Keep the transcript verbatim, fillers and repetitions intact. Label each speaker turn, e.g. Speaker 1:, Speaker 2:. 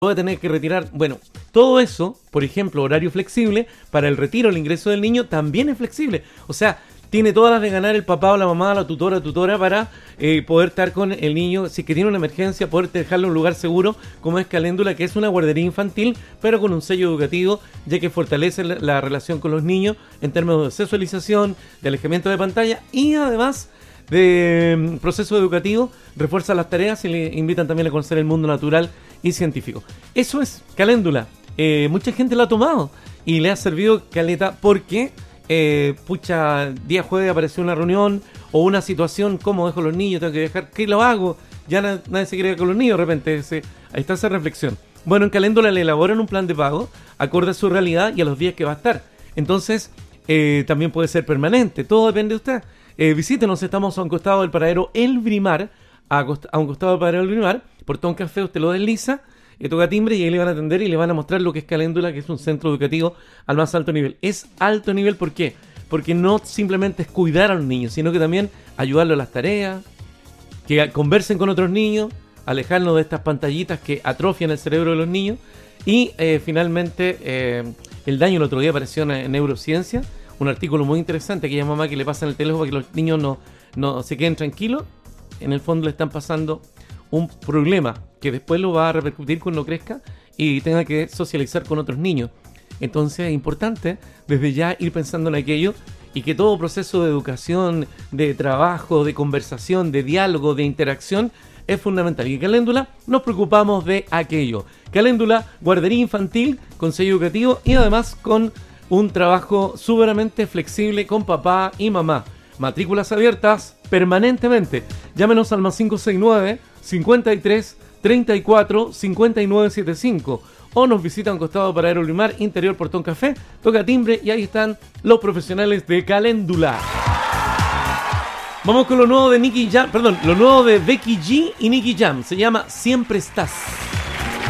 Speaker 1: puede tener que retirar. Bueno, todo eso, por ejemplo, horario flexible, para el retiro, el ingreso del niño, también es flexible. O sea, tiene todas las de ganar el papá o la mamá, la tutora, tutora, para eh, poder estar con el niño, si es que tiene una emergencia, poder dejarlo en un lugar seguro, como es Caléndula, que es una guardería infantil, pero con un sello educativo, ya que fortalece la, la relación con los niños en términos de socialización, de alejamiento de pantalla y además de um, proceso educativo, refuerza las tareas y le invitan también a conocer el mundo natural y científico. Eso es Caléndula. Eh, mucha gente lo ha tomado y le ha servido caleta porque, eh, pucha, día jueves apareció una reunión o una situación, ¿cómo dejo los niños? Tengo que dejar, ¿qué lo hago? Ya na- nadie se quiere ir con los niños, de repente ese, ahí está esa reflexión. Bueno, en Caléndula le elaboran un plan de pago acorde a su realidad y a los días que va a estar. Entonces, eh, también puede ser permanente, todo depende de usted. Eh, visítenos, estamos a un costado del paradero El Brimar, a, cost- a un costado del paradero El Brimar, Portón Café, usted lo desliza, eh, toca timbre y ahí le van a atender y le van a mostrar lo que es Caléndula, que es un centro educativo al más alto nivel. Es alto nivel, ¿por qué? Porque no simplemente es cuidar a los niños, sino que también ayudarlos a las tareas, que conversen con otros niños, alejarnos de estas pantallitas que atrofian el cerebro de los niños y eh, finalmente eh, el daño. El otro día apareció en, en Neurociencia un artículo muy interesante, aquella mamá que le pasan el teléfono para que los niños no, no se queden tranquilos, en el fondo le están pasando un problema que después lo va a repercutir cuando crezca y tenga que socializar con otros niños. Entonces es importante desde ya ir pensando en aquello y que todo proceso de educación, de trabajo, de conversación, de diálogo, de interacción es fundamental. Y en Caléndula nos preocupamos de aquello. Caléndula, guardería infantil con sello educativo y además con un trabajo súperamente flexible con papá y mamá. Matrículas abiertas permanentemente. Llámenos al más cinco seis nueve, cincuenta y tres, treinta y cuatro, cincuenta y nueve setenta y cinco o nos visitan costado para Aerolimar, interior Portón Café, toca timbre y ahí están los profesionales de Caléndula. Vamos con lo nuevo de Nicky Jam, perdón, lo nuevo de Becky G y Nicky Jam. Se llama Siempre Estás.